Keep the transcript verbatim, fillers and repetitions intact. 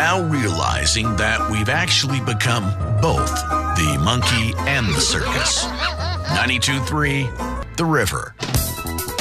now realizing that we've actually become both the monkey and the circus. ninety-two point three The River.